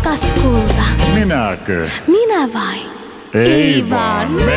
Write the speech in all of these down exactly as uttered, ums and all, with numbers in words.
Rakas kulta. Minäkö? Minä vai? Ei, Ei vaan me.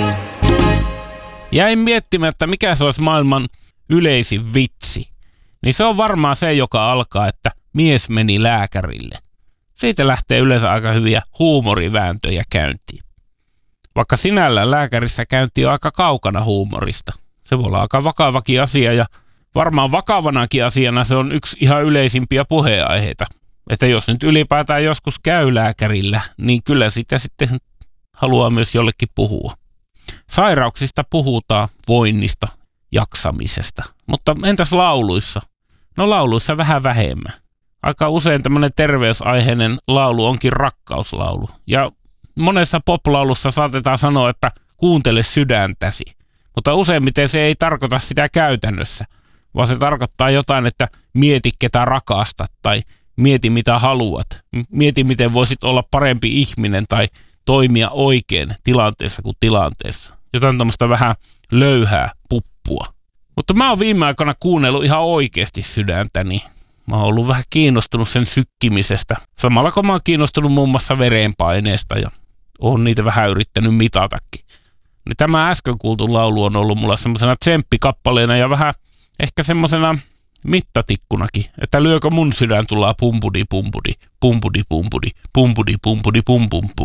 Jäin miettimään, että mikä se olisi maailman yleisin vitsi. Niin se on varmaan se, joka alkaa, että mies meni lääkärille. Siitä lähtee yleensä aika hyviä huumorivääntöjä käyntiin. Vaikka sinällään lääkärissä käynti on aika kaukana huumorista. Se voi olla aika vakavakin asia ja varmaan vakavanakin asiana se on yksi ihan yleisimpiä puheenaiheita. Että jos nyt ylipäätään joskus käy lääkärillä, niin kyllä sitä sitten haluaa myös jollekin puhua. Sairauksista puhutaan, voinnista, jaksamisesta. Mutta entäs lauluissa? No lauluissa vähän vähemmän. Aika usein tämmöinen terveysaiheinen laulu onkin rakkauslaulu. Ja monessa poplaulussa saatetaan sanoa, että kuuntele sydäntäsi. Mutta useimmiten se ei tarkoita sitä käytännössä, vaan se tarkoittaa jotain, että mieti ketä rakastat tai mieti mitä haluat. Mieti miten voisit olla parempi ihminen tai toimia oikein tilanteessa kuin tilanteessa. Jotain tämmöistä vähän löyhää puppua. Mutta mä oon viime aikoina kuunnellut ihan oikeasti sydäntäni. Mä oon ollut vähän kiinnostunut sen sykkimisestä. Samalla kun mä oon kiinnostunut muun muassa verenpaineesta ja oon niitä vähän yrittänyt mitatakin. Niin tämä äsken kuultu laulu on ollut mulla semmoisena tsemppikappaleena ja vähän ehkä semmoisena mittatikkunakin. Että lyökö mun sydän tullaan pumpudi pumpudi, pumpudi pumpudi, pumpudi pumpudi pum pum pum.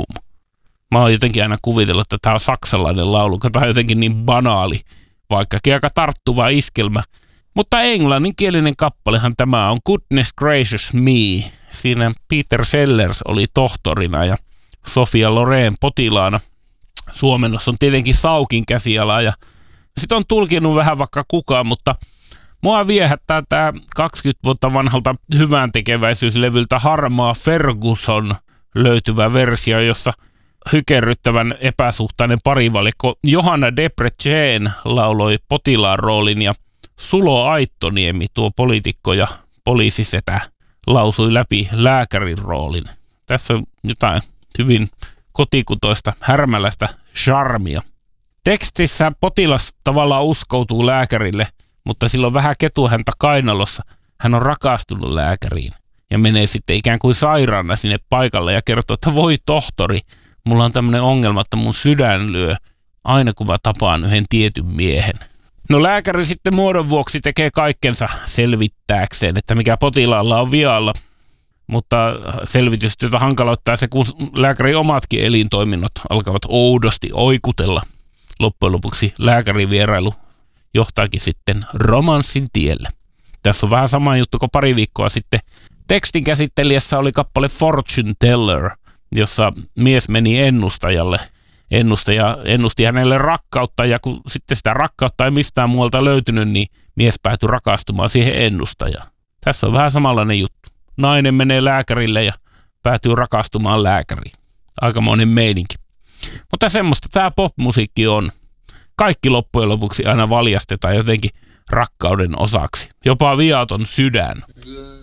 Mä oon jotenkin aina kuvitellut, että tää on saksalainen laulu, kun tää on jotenkin niin banaali, vaikkakin aika tarttuva iskelmä. Mutta englanninkielinen kappalehan tämä on Goodness Gracious Me. Siinä Peter Sellers oli tohtorina ja Sofia Loren potilaana. Suomennos on tietenkin Saukin käsiala ja sit on tulkinut vähän vaikka kukaan, mutta mua viehättää tää kaksikymmentä vuotta vanhalta hyvän tekeväisyyslevyltä Harmaa Ferguson löytyvä versio, jossa hykerryttävän epäsuhtainen parivalikko Johanna Debrecen lauloi potilaan roolin ja Sulo Aittoniemi, tuo poliitikko ja poliisisetä, lausui läpi lääkärin roolin. Tässä on jotain hyvin kotikutoista, härmäläistä charmia. Tekstissä potilas tavallaan uskoutuu lääkärille, mutta sillä on vähän ketuhäntä kainalossa. Hän on rakastunut lääkäriin ja menee sitten ikään kuin sairaana sinne paikalle ja kertoo, että voi tohtori, mulla on tämmöinen ongelma, että mun sydän lyö aina kun mä tapaan yhden tietyn miehen. No lääkäri sitten muodon vuoksi tekee kaikkensa selvittääkseen, että mikä potilaalla on vialla, mutta selvitystyötä hankaloittaa se, kun lääkärin omatkin elintoiminnot alkavat oudosti oikutella. Loppujen lopuksi lääkärin vierailu johtaakin sitten romanssin tielle. Tässä on vähän sama juttu kuin pari viikkoa sitten. Tekstin käsittelijässä oli kappale Fortune Teller, jossa mies meni ennustajalle. Ennustaja ennusti hänelle rakkautta ja kun sitten sitä rakkautta ei mistään muualta löytynyt, niin mies päätyi rakastumaan siihen ennustajaan. Tässä on vähän samanlainen juttu. Nainen menee lääkärille ja päätyy rakastumaan lääkäriin. Aikamoinen meininki. Mutta semmoista tämä popmusiikki on. Kaikki loppujen lopuksi aina valjastetaan jotenkin rakkauden osaksi. Jopa viaton sydän.